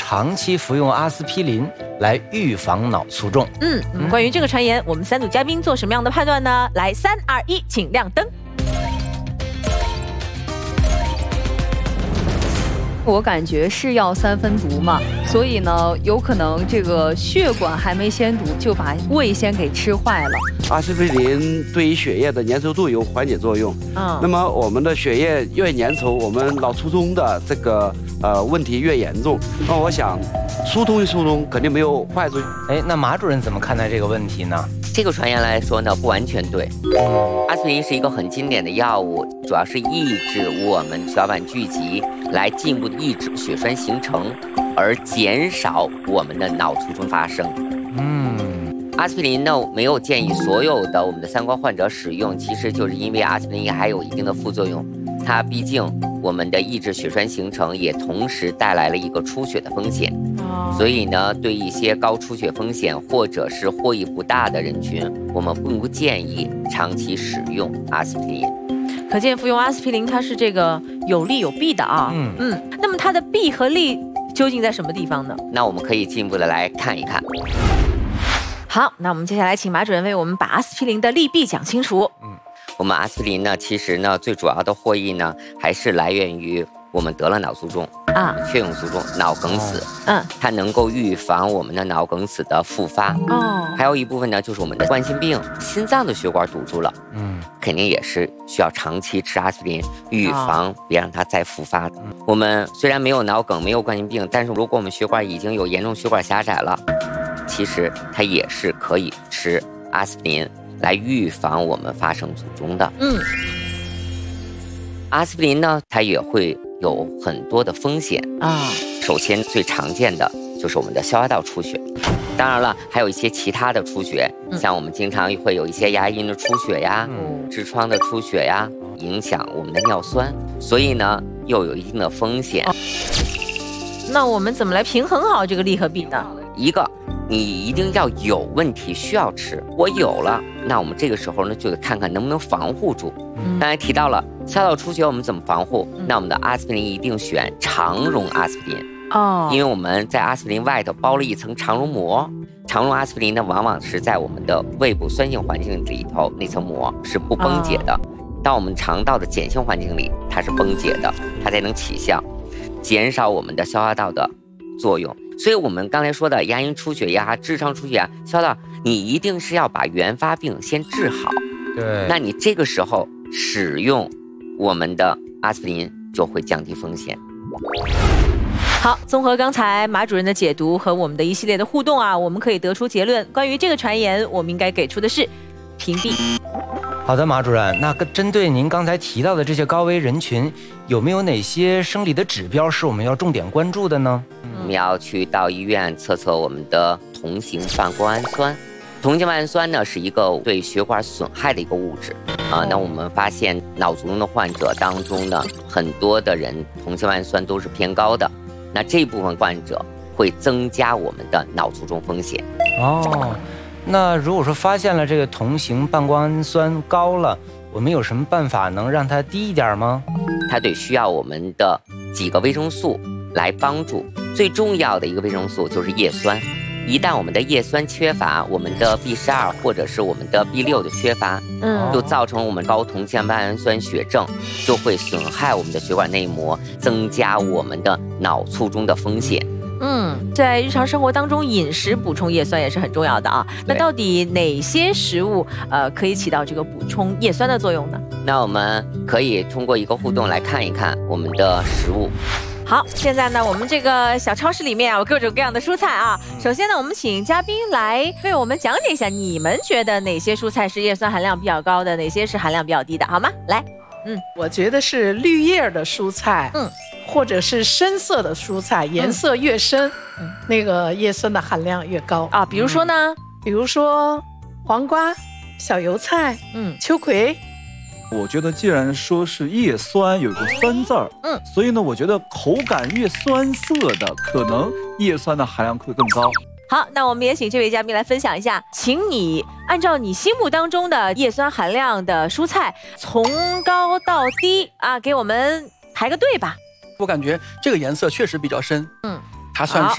长期服用阿司匹林来预防脑卒中。 关于这个传言，我们3组嘉宾做什么样的判断呢？来，3、2、1，请亮灯。 我感觉是药3分毒嘛，所以呢，有可能这个血管还没先堵，就把胃先给吃坏了。 阿司匹林对于血液的粘稠度有缓解作用。那么我们的血液越粘稠，我们脑卒中的这个问题越严重。那我想，疏通肯定没有坏处。 那马主任怎么看待这个问题呢？ 这个传言来说呢，不完全对。阿司匹林是一个很经典的药物，主要是抑制我们血小板聚集，来进一步抑制血栓形成，而减少我们的脑卒中发生。阿司匹林呢，没有建议所有的我们的3高患者使用，其实就是因为阿司匹林还有一定的副作用。它毕竟我们的抑制血栓形成，也同时带来了一个出血的风险。所以呢，对一些高出血风险或者是获益不大的人群，我们不建议长期使用阿司匹林。 可见服用阿司匹林它是这个有利有弊的啊。那么它的弊和利究竟在什么地方呢？ 那我们可以进一步的来看一看。 好，那我们接下来请马主任为我们把阿司匹林的利弊讲清楚。 我们阿司匹林呢，其实呢，最主要的获益呢，还是来源于我们得了脑卒中血涌卒中、脑梗死。它能够预防我们的脑梗死的复发。还有一部分呢，就是我们的冠心病，心脏的血管堵住了。肯定也是需要长期吃阿司匹林，预防别让它再复发的。我们虽然没有脑梗，没有冠心病，但是如果我们血管已经有严重血管狭窄了，其实它也是可以吃阿司匹林来预防我们发生卒中的。阿司匹林呢，它也会有很多的风险首先最常见的就是我们的消化道出血，当然了，还有一些其他的出血，像我们经常会有一些牙龈的出血呀、痔疮的出血呀，影响我们的尿酸，所以呢，又有一定的风险。 那我们怎么来平衡好这个利和弊呢？ 一个，你一定要有问题需要吃，我有了，那我们这个时候呢，就得看看能不能防护住。刚才提到了消化道出血，我们怎么防护？那我们的阿司匹林一定选肠溶阿司匹林。因为我们在阿司匹林外头包了一层肠溶膜，肠溶阿司匹林呢，往往是在我们的胃部酸性环境里头，那层膜是不崩解的。到我们肠道的碱性环境里，它是崩解的，它才能起效，减少我们的消化道的作用。所以我们刚才说的牙龈出血呀、痔疮出血啊，消化道你一定是要把原发病先治好。 对， 那你这个时候使用我们的阿司匹林就会降低风险。 好，综合刚才马主任的解读和我们的一系列的互动啊，我们可以得出结论，关于这个传言，我们应该给出的是屏蔽。 好的，马主任，那针对您刚才提到的这些高危人群，有没有哪些生理的指标是我们要重点关注的呢？ 我们要去到医院测测我们的同型半胱氨酸。同型半氨酸呢，是一个对血管损害的一个物质那我们发现脑卒中的患者当中呢，很多的人同型半氨酸都是偏高的，那这部分患者会增加我们的脑卒中风险。 那如果说发现了这个同型半胱氨酸高了，我们有什么办法能让它低一点吗？ 它得需要我们的几个维生素来帮助，最重要的一个维生素就是叶酸。一旦我们的叶酸缺乏，我们的 B12或者是我们的 B6的缺乏，就造成我们高同型半氨酸血症，就会损害我们的血管内膜，增加我们的脑卒中的风险。 在日常生活当中，饮食补充叶酸也是很重要的啊。那到底哪些食物可以起到这个补充叶酸的作用呢？ 那我们可以通过一个互动来看一看我们的食物。 好，现在呢，我们这个小超市里面有各种各样的蔬菜啊。首先呢，我们请嘉宾来为我们讲解一下，你们觉得哪些蔬菜是叶酸含量比较高的，哪些是含量比较低的，好吗？来， 我觉得是绿叶的蔬菜，或者是深色的蔬菜，颜色越深，那个叶酸的含量越高啊。比如说呢， 比如说黄瓜、小油菜，秋葵。 我觉得既然说是叶酸有个酸字儿，所以呢，我觉得口感越酸涩的，可能叶酸的含量会更高。 好，那我们也请这位嘉宾来分享一下，请你按照你心目当中的叶酸含量的蔬菜，从高到低啊，给我们排个队吧。 我感觉这个颜色确实比较深，它算是